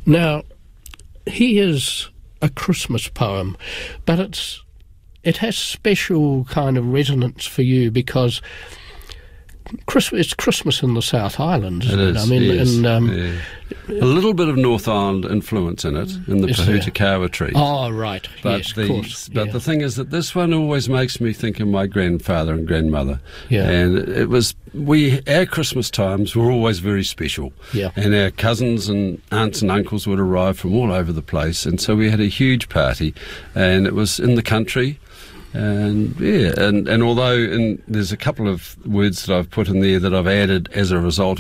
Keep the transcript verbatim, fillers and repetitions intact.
Now, he is a Christmas poem, but it's it has special kind of resonance for you because Christmas, it's Christmas in the South Island, isn't it? It is, I mean, yes, and, um, yeah. A little bit of North Island influence in it, in the Pahutakawa tree. Oh, right, but yes, the, of course. But yeah. the thing is that this one always makes me think of my grandfather and grandmother. Yeah. And it was, we, our Christmas times were always very special. Yeah. And our cousins and aunts and uncles would arrive from all over the place. And so we had a huge party, and it was in the country. And yeah, and, and although and there's a couple of words that I've put in there that I've added as a result